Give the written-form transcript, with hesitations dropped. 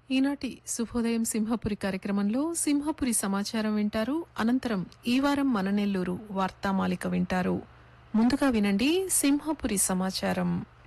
ఈనాటి శుభోదయం సింహపురి కార్యక్రమంలో సింహపురి సమాచారం వింటారు. అనంతరం ఈ వారం మన నెల్లూరు వార్తామాలిక వింటారు. ముందుగా వినండి సింహపురి సమాచారం.